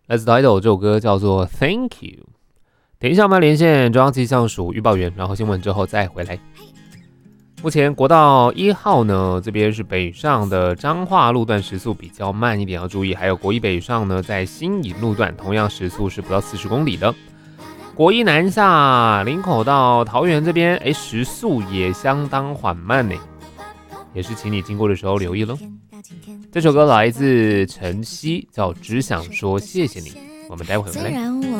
Let's Idol 这首歌叫做 Thank You。等一下我们要连线中央气象署预报员，然后新闻之后再回来。目前国道1号呢，这边是北上的彰化路段时速比较慢一点，要注意。还有国一北上呢，在新营路段同样时速是不到40公里的。国一南下林口到桃园这边，时速也相当缓慢呢，也是请你经过的时候留意咯。这首歌来自陈曦，叫《只想说谢谢你》，我们待会回来。